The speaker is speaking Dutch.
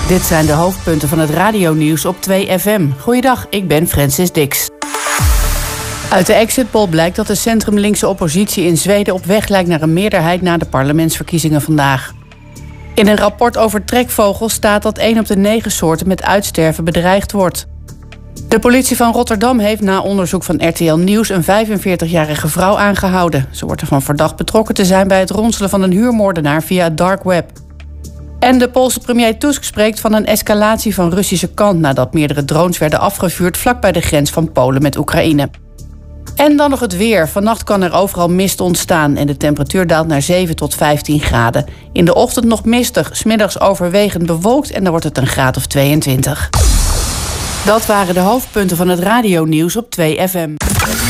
Dit zijn de hoofdpunten van het radionieuws op 2FM. Goeiedag, ik ben Francis Dix. Uit de exit poll blijkt dat de centrumlinkse oppositie in Zweden op weg lijkt naar een meerderheid na de parlementsverkiezingen vandaag. In een rapport over trekvogels staat dat 1 op de 9 soorten met uitsterven bedreigd wordt. De politie van Rotterdam heeft na onderzoek van RTL Nieuws een 45-jarige vrouw aangehouden. Ze wordt ervan verdacht betrokken te zijn bij het ronselen van een huurmoordenaar via het dark web. En de Poolse premier Tusk spreekt van een escalatie van Russische kant nadat meerdere drones werden afgevuurd vlakbij de grens van Polen met Oekraïne. En dan nog het weer. Vannacht kan er overal mist ontstaan en de temperatuur daalt naar 7 tot 15 graden. In de ochtend nog mistig, 's middags overwegend bewolkt en dan wordt het een graad of 22. Dat waren de hoofdpunten van het radionieuws op 2FM.